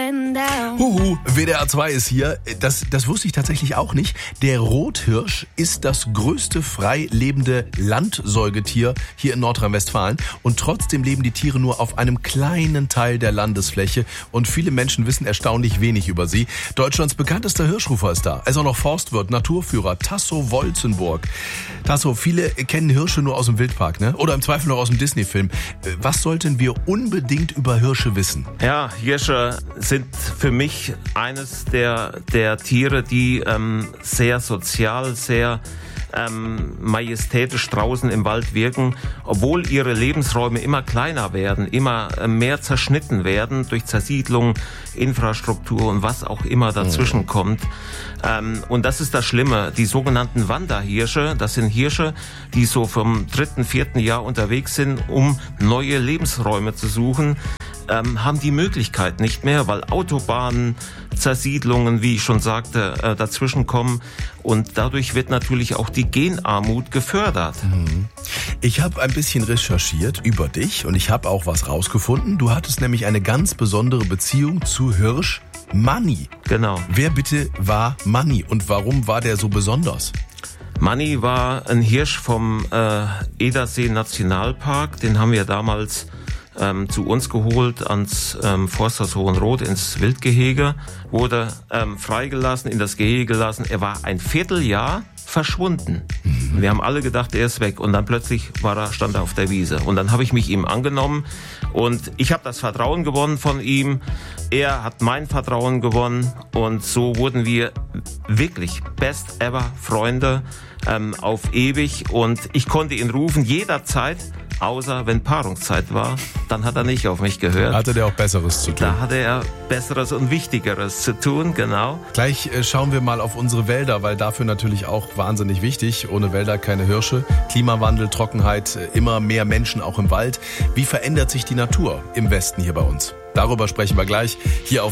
WDR 2 ist hier. Das wusste ich tatsächlich auch nicht. Der Rothirsch ist das größte frei lebende Landsäugetier hier in Nordrhein-Westfalen. Und trotzdem leben die Tiere nur auf einem kleinen Teil der Landesfläche. Und viele Menschen wissen erstaunlich wenig über sie. Deutschlands bekanntester Hirschrufer ist da. Er ist auch noch Forstwirt, Naturführer, Tasso Wolzenburg. Tasso, viele kennen Hirsche nur aus dem Wildpark, ne? Oder im Zweifel noch aus dem Disney-Film. Was sollten wir unbedingt über Hirsche wissen? Ja, Hirsche sind für mich eines der Tiere, die sehr sozial, sehr majestätisch draußen im Wald wirken, obwohl ihre Lebensräume immer kleiner werden, immer mehr zerschnitten werden durch Zersiedlung, Infrastruktur und was auch immer dazwischen kommt. Und das ist das Schlimme. Die sogenannten Wanderhirsche, das sind Hirsche, die so vom 3., 4. Jahr unterwegs sind, um neue Lebensräume zu suchen, haben die Möglichkeit nicht mehr, weil Autobahnen, Zersiedlungen, wie ich schon sagte, dazwischen kommen. Und dadurch wird natürlich auch die Genarmut gefördert. Ich habe ein bisschen recherchiert über dich und ich habe auch was rausgefunden. Du hattest nämlich eine ganz besondere Beziehung zu Hirsch Manni. Genau. Wer bitte war Manni und warum war der so besonders? Manni war ein Hirsch vom Edersee Nationalpark. Den haben wir damals zu uns geholt ans Forsthaus Hohenroth ins Wildgehege, wurde freigelassen, in das Gehege gelassen. Er war ein Vierteljahr verschwunden. Wir haben alle gedacht, er ist weg und dann plötzlich stand er auf der Wiese. Und dann habe ich mich ihm angenommen und ich habe das Vertrauen gewonnen von ihm. Er hat mein Vertrauen gewonnen und so wurden wir wirklich best ever Freunde auf ewig und ich konnte ihn rufen jederzeit. Außer wenn Paarungszeit war, dann hat er nicht auf mich gehört. Hatte der auch Besseres zu tun? Da hatte er Besseres und Wichtigeres zu tun, genau. Gleich schauen wir mal auf unsere Wälder, weil dafür natürlich auch wahnsinnig wichtig. Ohne Wälder keine Hirsche. Klimawandel, Trockenheit, immer mehr Menschen auch im Wald. Wie verändert sich die Natur im Westen hier bei uns? Darüber sprechen wir gleich hier auf